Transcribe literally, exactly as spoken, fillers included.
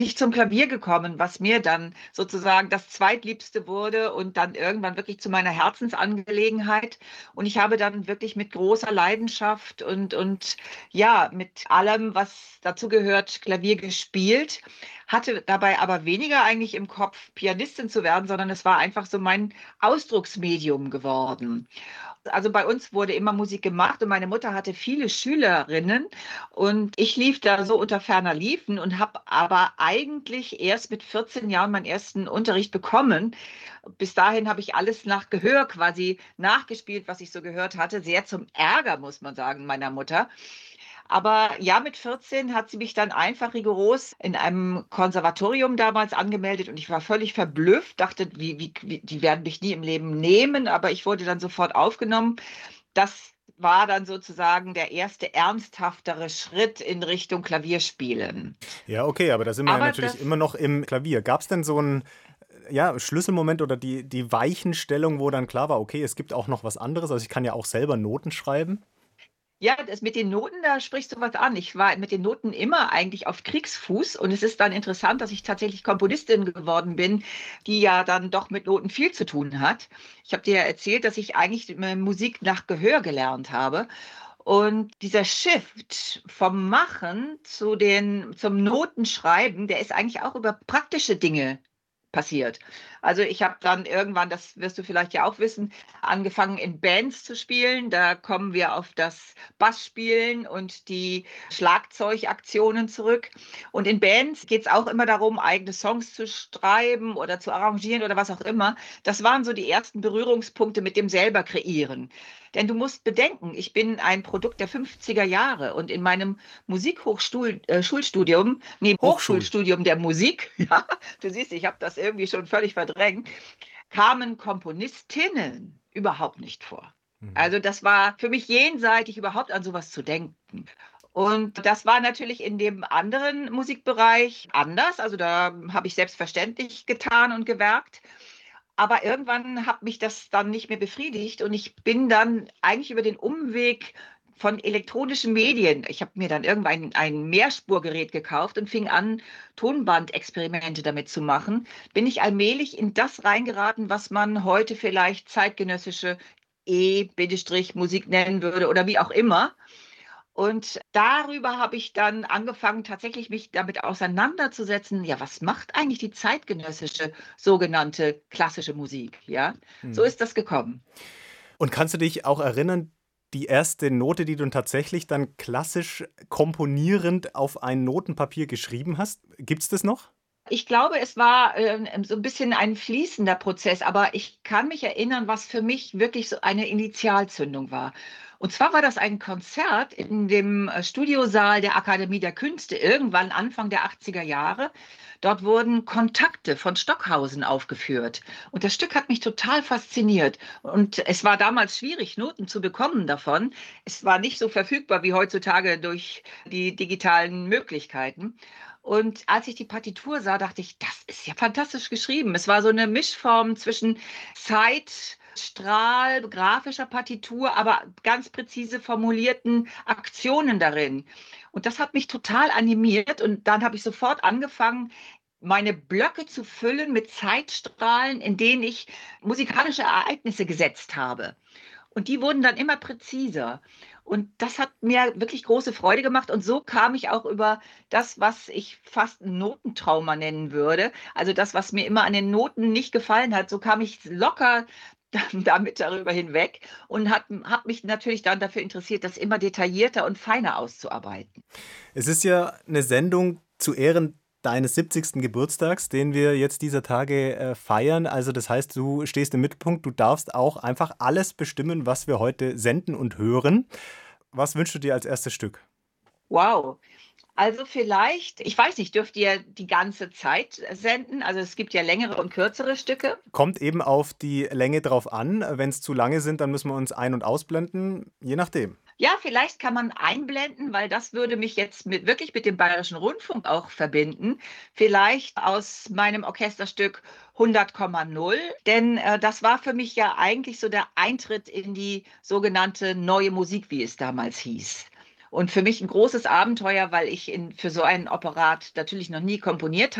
ich zum Klavier gekommen, was mir dann sozusagen das Zweitliebste wurde und dann irgendwann wirklich zu meiner Herzensangelegenheit. Und ich habe dann wirklich mit großer Leidenschaft und, und ja, mit allem, was dazu gehört, Klavier gespielt, hatte dabei aber weniger eigentlich im Kopf, Pianistin zu werden, sondern es war einfach so mein Ausdrucksmedium geworden. Also bei uns wurde immer Musik gemacht und meine Mutter hatte viele Schülerinnen und ich lief da so unter ferner Liefen und habe aber eigentlich erst mit vierzehn Jahren meinen ersten Unterricht bekommen. Bis dahin habe ich alles nach Gehör quasi nachgespielt, was ich so gehört hatte. Sehr zum Ärger, muss man sagen, meiner Mutter. Aber ja, mit vierzehn hat sie mich dann einfach rigoros in einem Konservatorium damals angemeldet und ich war völlig verblüfft, dachte, wie, wie, wie, die werden mich nie im Leben nehmen, aber ich wurde dann sofort aufgenommen. Das war dann sozusagen der erste ernsthaftere Schritt in Richtung Klavierspielen. Ja, okay, aber da sind wir ja Aber natürlich das immer noch im Klavier. Gab es denn so einen ja, Schlüsselmoment oder die, die Weichenstellung, wo dann klar war, okay, es gibt auch noch was anderes? Also ich kann ja auch selber Noten schreiben. Ja, das mit den Noten, da sprichst du was an. Ich war mit den Noten immer eigentlich auf Kriegsfuß und es ist dann interessant, dass ich tatsächlich Komponistin geworden bin, die ja dann doch mit Noten viel zu tun hat. Ich habe dir ja erzählt, dass ich eigentlich äh, Musik nach Gehör gelernt habe. Und dieser Shift vom Machen zu den, zum Notenschreiben, der ist eigentlich auch über praktische Dinge passiert. Also ich habe dann irgendwann, das wirst du vielleicht ja auch wissen, angefangen in Bands zu spielen. Da kommen wir auf das Bassspielen und die Schlagzeugaktionen zurück. Und in Bands geht es auch immer darum, eigene Songs zu schreiben oder zu arrangieren oder was auch immer. Das waren so die ersten Berührungspunkte mit dem selber kreieren. Denn du musst bedenken, ich bin ein Produkt der fünfziger Jahre und in meinem Musikhochschulstudium, nee, Hochschul. Hochschulstudium der Musik, ja, du siehst, ich habe das irgendwie schon völlig verdrängt, kamen Komponistinnen überhaupt nicht vor. Mhm. Also das war für mich jenseitig, überhaupt an sowas zu denken. Und das war natürlich in dem anderen Musikbereich anders. Also da habe ich selbstverständlich getan und gewerkt. Aber irgendwann hat mich das dann nicht mehr befriedigt und ich bin dann eigentlich über den Umweg von elektronischen Medien. Ich habe mir dann irgendwann ein Mehrspurgerät gekauft und fing an, Tonbandexperimente damit zu machen. Bin ich allmählich in das reingeraten, was man heute vielleicht zeitgenössische E-Musik nennen würde oder wie auch immer. Und darüber habe ich dann angefangen, tatsächlich mich damit auseinanderzusetzen. Ja, was macht eigentlich die zeitgenössische sogenannte klassische Musik? Ja, so Mhm. ist das gekommen. Und kannst du dich auch erinnern, die erste Note, die du tatsächlich dann klassisch komponierend auf ein Notenpapier geschrieben hast? Gibt's das noch? Ich glaube, es war ähm, so ein bisschen ein fließender Prozess, aber ich kann mich erinnern, was für mich wirklich so eine Initialzündung war. Und zwar war das ein Konzert in dem äh, Studiosaal der Akademie der Künste irgendwann Anfang der achtziger Jahre. Dort wurden Kontakte von Stockhausen aufgeführt. Und das Stück hat mich total fasziniert. Und es war damals schwierig, Noten zu bekommen davon. Es war nicht so verfügbar wie heutzutage durch die digitalen Möglichkeiten. Und als ich die Partitur sah, dachte ich, das ist ja fantastisch geschrieben. Es war so eine Mischform zwischen Zeit, Strahl, grafischer Partitur, aber ganz präzise formulierten Aktionen darin. Und das hat mich total animiert. Und dann habe ich sofort angefangen, meine Blöcke zu füllen mit Zeitstrahlen, in denen ich musikalische Ereignisse gesetzt habe. Und die wurden dann immer präziser. Und das hat mir wirklich große Freude gemacht. Und so kam ich auch über das, was ich fast ein Notentrauma nennen würde. Also das, was mir immer an den Noten nicht gefallen hat. So kam ich locker damit darüber hinweg und habe hab mich natürlich dann dafür interessiert, das immer detaillierter und feiner auszuarbeiten. Es ist ja eine Sendung zu Ehren deines siebzigsten Geburtstags, den wir jetzt dieser Tage äh, feiern. Also das heißt, du stehst im Mittelpunkt, du darfst auch einfach alles bestimmen, was wir heute senden und hören. Was wünschst du dir als erstes Stück? Wow. Also vielleicht, ich weiß nicht, dürft ihr die ganze Zeit senden? Also es gibt ja längere und kürzere Stücke. Kommt eben auf die Länge drauf an. Wenn es zu lange sind, dann müssen wir uns ein- und ausblenden, je nachdem. Ja, vielleicht kann man einblenden, weil das würde mich jetzt mit, wirklich mit dem Bayerischen Rundfunk auch verbinden. Vielleicht aus meinem Orchesterstück hundert Komma null, denn äh, das war für mich ja eigentlich so der Eintritt in die sogenannte neue Musik, wie es damals hieß. Und für mich ein großes Abenteuer, weil ich in, für so ein Operat natürlich noch nie komponiert